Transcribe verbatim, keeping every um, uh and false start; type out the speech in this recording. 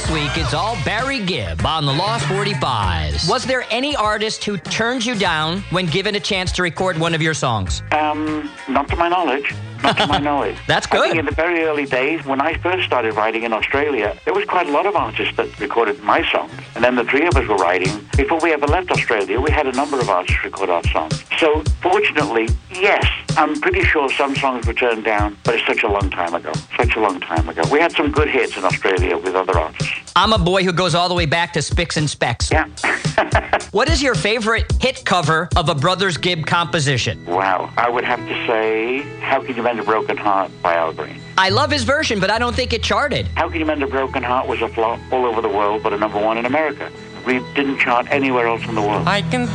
This week, it's all Barry Gibb on the Lost forty-fives. Was there any artist who turned you down when given a chance to record one of your songs? Um, not to my knowledge. Not to my knowledge. That's good. I think in the very early days, when I first started writing in Australia, there was quite a lot of artists that recorded my songs. And then the three of us were writing. Before we ever left Australia, we had a number of artists record our songs. So, fortunately, yes, I'm pretty sure some songs were turned down, but it's such a long time ago. Such a long time ago. We had some good hits in Australia with other artists. I'm a boy who goes all the way back to Spicks and Specks. Yeah. What is your favorite hit cover of a Brothers Gibb composition? Wow. I would have to say, How Can You Mend a Broken Heart by Al Green. I love his version, but I don't think it charted. How Can You Mend a Broken Heart was a flop all over the world, but a number one in America. We didn't chart anywhere else in the world. I can